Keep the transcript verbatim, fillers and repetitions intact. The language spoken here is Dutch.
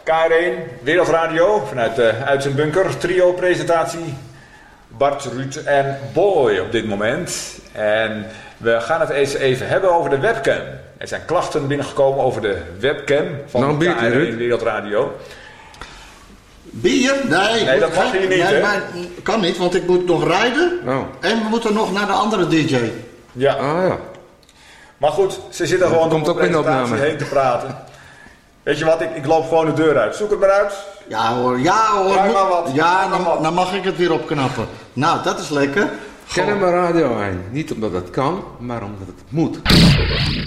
K R één, Wereldradio, vanuit de uitzendbunker, trio-presentatie. Bart, Ruud en Boy op dit moment. En we gaan het eens even hebben over de webcam. Er zijn klachten binnengekomen over de webcam van nou, K bier, R één Ruud. Wereldradio. Bier? Nee, Nee, dat mag hier niet, nee, hè? maar, kan niet, want ik moet nog rijden. Oh. En we moeten nog naar de andere D J. Ja, Ah ja. maar goed, ze zitten gewoon komt door de ook in de presentatie opname. heen te praten. Weet je wat, ik, ik loop gewoon de deur uit. Zoek het maar uit. Ja hoor, ja hoor. Vraag moet- maar wat. Ja, Vraag maar dan, wat. dan mag ik het weer opknappen. Nou, dat is lekker. Kennen we radio aan. Niet omdat het kan, maar omdat het moet.